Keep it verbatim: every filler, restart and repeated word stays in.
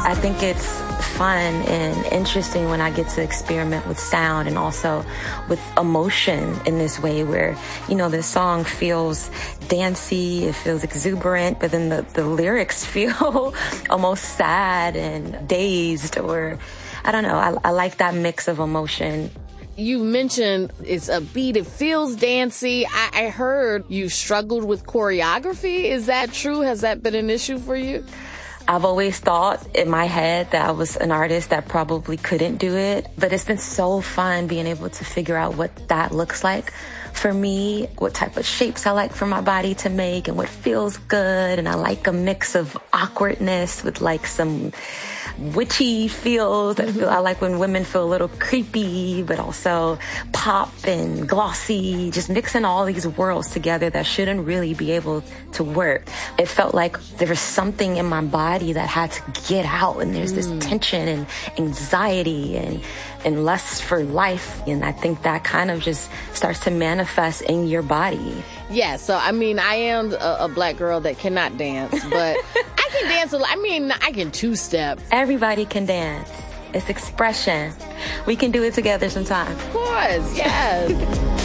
I think it's fun and interesting when I get to experiment with sound and also with emotion in this way where, you know, the song feels dancey, it feels exuberant, but then the, the lyrics feel almost sad and dazed, or I don't know. I, I like that mix of emotion. You mentioned it's a beat, it feels dancey. I, I heard you struggled with choreography. Is that true? Has that been an issue for you? I've always thought in my head that I was an artist that probably couldn't do it, but it's been so fun being able to figure out what that looks like for me, what type of shapes I like for my body to make and what feels good. And I like a mix of awkwardness with like some witchy feels. I feel I like when women feel a little creepy, but also pop and glossy, just mixing all these worlds together that shouldn't really be able to work. It felt like there was something in my body that had to get out, and there's this tension and anxiety and and lust for life. And I think that kind of just starts to manifest in your body. Yeah, so I mean, I am a, a black girl that cannot dance, but I can dance a lot. I mean, I can two-step. Everybody can dance. It's expression. We can do it together sometime. Of course, yes.